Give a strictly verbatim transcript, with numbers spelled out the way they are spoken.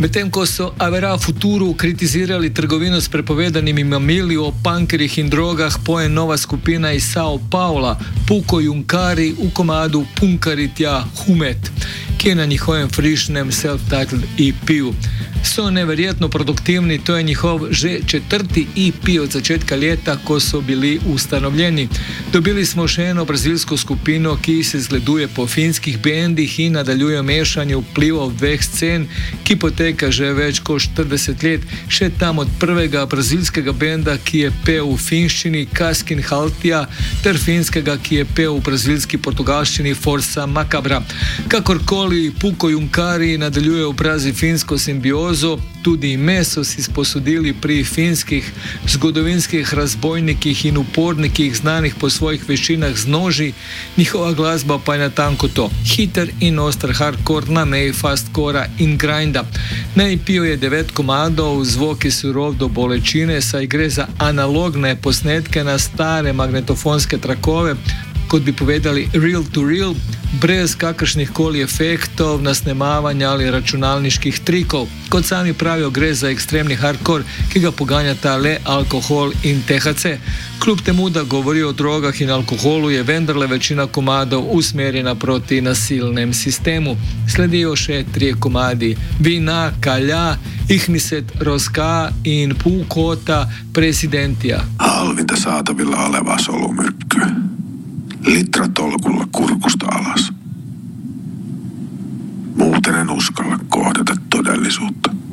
Medtem ko so Avera Futuru kritizirali trgovino s prepovedanimi mamili o punkerjih in drogah, poje nova skupina iz Sao Paula, Puko Junkari v komadu Punkaritja Humet, ki je na njihovem frišnem self-titled E P-u. So neverjetno produktivni, to je njihov že četrti E P od začetka leta, ko so bili ustanovljeni. Dobili smo še eno brazilsko skupino, ki se zgleduje po finskih bendih in nadaljuje mešanje vplivov dveh scen, ki poteka že več kot štirideset let, še tam od prvega brazilskega benda, ki je pel v finščini Kaskin Haltija, ter finskega, ki je pel v brazilski portugalščini Forza Macabra. Kakorkoli, Puko Junkari nadaljuje v brazi-finsko simbiozo, tudi ime so si sposodili pri finskih zgodovinskih razbojnikih in upornikih, znanih po svojih veščinah z noži, njihova glasba pa je natanko to. Hiter in oster hardcore na meji fastcora in grinda. Na E P-u je devet komadov, zvok je surov do bolečine, saj gre za analogne posnetke na stare magnetofonske trakove, kot bi povedali real to real, brez kakršnih koli efektov, nasnemavanja ali računalniških trikov. Kot sami pravijo, gre za ekstremni hardcore, ki ga poganjata le alkohol in T H C. Kljub temu, da govori o drogah in alkoholu, je vendarle večina komadov usmerjena proti nasilnem sistemu. Sledijo še trije komadi: Vina, Kalja, Ihmiset, Roska in Puukota Presidenttia. Halvinta saatavilla olevaa solumyrkkyä. Litratolkulla kurkusta alas. Muuten en uskalla kohdata todellisuutta.